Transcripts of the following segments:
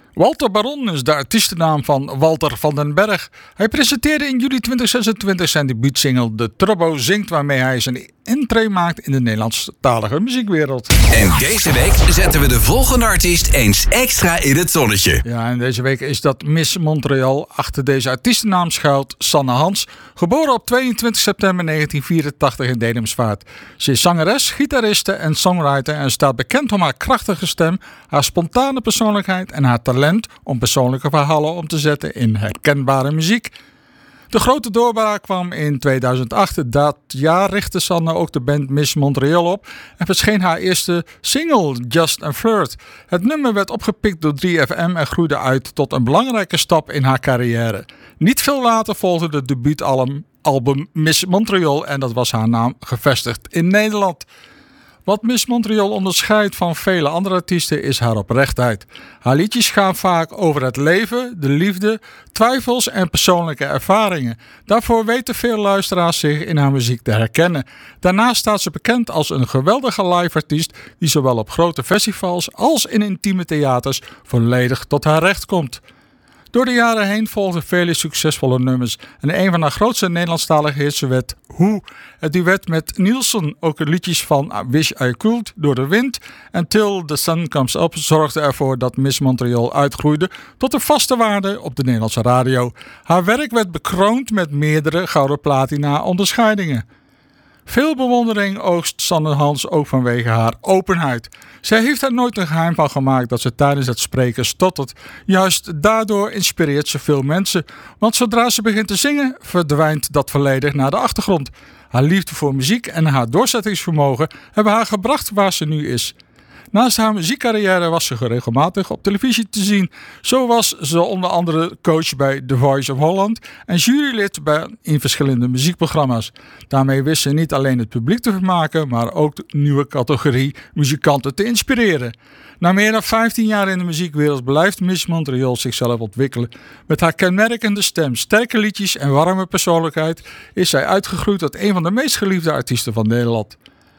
Walter Baron is de artiestennaam van Walter van den Berg. Hij presenteerde in juli 2026 zijn debuutsingle De Trubbo Zingt, waarmee hij zijn intree maakt in de Nederlandstalige muziekwereld. En deze week zetten we de volgende artiest eens extra in het zonnetje. Ja, en deze week is dat Miss Montreal. Achter deze artiestennaam schuilt Sanne Hans, geboren op 22 september 1984 in Dedemsvaart. Ze is zangeres, gitariste en songwriter en staat bekend om haar krachtige stem, haar spontane persoonlijkheid en haar talent om persoonlijke verhalen om te zetten in herkenbare muziek. De grote doorbraak kwam in 2008. Dat jaar richtte Sanne ook de band Miss Montreal op en verscheen haar eerste single Just a Flirt. Het nummer werd opgepikt door 3FM en groeide uit tot een belangrijke stap in haar carrière. Niet veel later volgde de debuutalbum Miss Montreal en dat was haar naam gevestigd in Nederland. Wat Miss Montreal onderscheidt van vele andere artiesten is haar oprechtheid. Haar liedjes gaan vaak over het leven, de liefde, twijfels en persoonlijke ervaringen. Daarvoor weten veel luisteraars zich in haar muziek te herkennen. Daarnaast staat ze bekend als een geweldige live-artiest die zowel op grote festivals als in intieme theaters volledig tot haar recht komt. Door de jaren heen volgden vele succesvolle nummers en een van haar grootste Nederlandstalige hits werd Hoe. Het duet met Nielsen, ook de liedjes van Wish I Could, Door de Wind en Till the Sun Comes Up zorgden ervoor dat Miss Montreal uitgroeide tot een vaste waarde op de Nederlandse radio. Haar werk werd bekroond met meerdere gouden platina onderscheidingen. Veel bewondering oogst Sanne Hans ook vanwege haar openheid. Zij heeft er nooit een geheim van gemaakt dat ze tijdens het spreken stottert. Juist daardoor inspireert ze veel mensen. Want zodra ze begint te zingen, verdwijnt dat volledig naar de achtergrond. Haar liefde voor muziek en haar doorzettingsvermogen hebben haar gebracht waar ze nu is. Naast haar muziekcarrière was ze regelmatig op televisie te zien. Zo was ze onder andere coach bij The Voice of Holland en jurylid in verschillende muziekprogramma's. Daarmee wist ze niet alleen het publiek te vermaken, maar ook de nieuwe categorie muzikanten te inspireren. Na meer dan 15 jaar in de muziekwereld blijft Miss Montreal zichzelf ontwikkelen. Met haar kenmerkende stem, sterke liedjes en warme persoonlijkheid is zij uitgegroeid tot een van de meest geliefde artiesten van Nederland.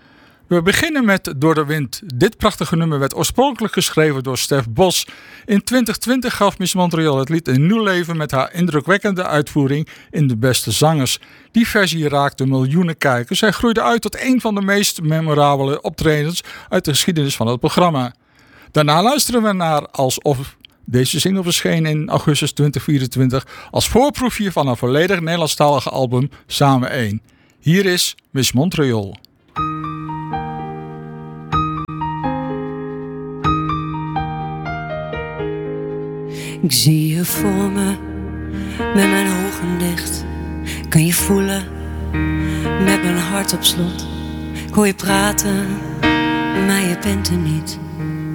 We beginnen met Door de Wind. Dit prachtige nummer werd oorspronkelijk geschreven door Stef Bos. In 2020 gaf Miss Montreal het lied een nieuw leven met haar indrukwekkende uitvoering in De Beste Zangers. Die versie raakte miljoenen kijkers. Zij groeide uit tot een van de meest memorabele optredens uit de geschiedenis van het programma. Daarna luisteren we naar Alsof. Deze single verscheen in augustus 2024 als voorproefje van haar volledig Nederlandstalige album Samen 1. Hier is Miss Montreal. Ik zie je voor me, met mijn ogen dicht. Kan je voelen, met mijn hart op slot. Ik hoor je praten, maar je bent er niet.